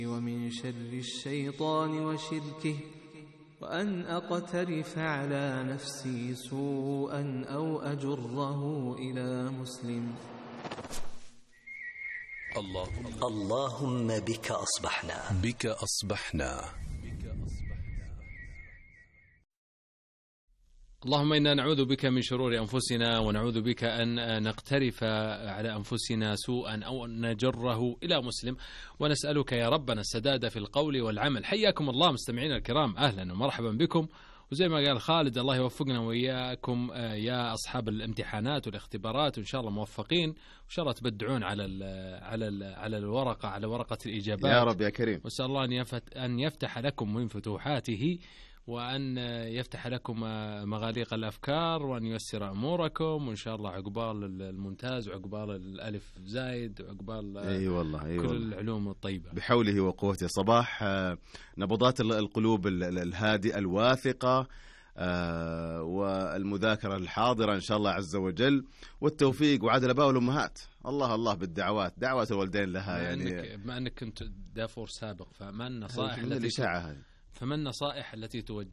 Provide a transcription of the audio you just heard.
ومن شر الشيطان وشركه، وأن أقترف على نفسي سوءا أو أجره إلى مسلم. اللهم بك أصبحنا. اللهم إنا نعوذ بك من شرور أنفسنا، ونعوذ بك أن نقترف على أنفسنا سوءا أو أن نجره إلى مسلم، ونسألك يا ربنا السداد في القول والعمل. حياكم الله مستمعينا الكرام، أهلا ومرحبا بكم. وزي ما قال خالد، الله يوفقنا وإياكم يا أصحاب الامتحانات والاختبارات، وإن شاء الله موفقين، وإن شاء الله تبدعون على الورقة، على ورقة الإجابات يا رب يا كريم. وأسأل الله أن يفتح لكم من فتوحاته، وأن يفتح لكم مغاليق الأفكار، وأن ييسر أموركم، وإن شاء الله عقبال الممتاز وعقبال الألف زايد وعقبال كل العلوم الطيبة بحوله وقوته. صباح نبضات القلوب الهادئة الواثقة، والمذاكرة الحاضرة إن شاء الله عز وجل، والتوفيق وعدل الآباء والأمهات. الله بالدعوات، دعوات الوالدين لها. يعني بما أنك كنت دافور سابق، فما النصائح التي توجه